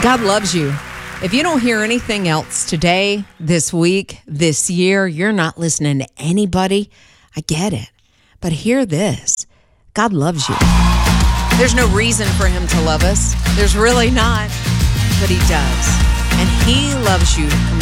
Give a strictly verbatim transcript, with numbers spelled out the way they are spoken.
God loves you. If you don't hear anything else today, this week, this year, you're not listening to anybody. I get it. But hear this. God loves you. There's no reason for him to love us. There's really not. But he does. And he loves you